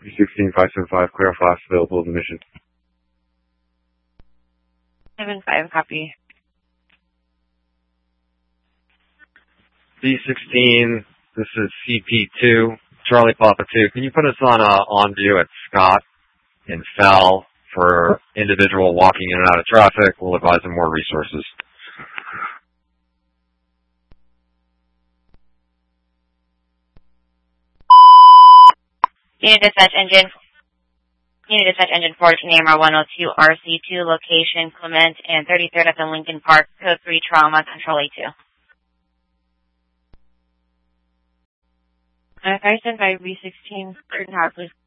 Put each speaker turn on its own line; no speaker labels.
B16-575, clear flash available to mission.
7-5, copy.
B16, this is CP2, Charlie Papa 2. Can you put us on view at Scott and Fell for individual walking in and out of traffic? We'll advise them more resources.
Unit dispatch engine 4 to Namur 102 RC2, location Clement and 33rd up in Lincoln Park, code 3 trauma, control A2.
Fire stand by B16, Curtain Tower, please.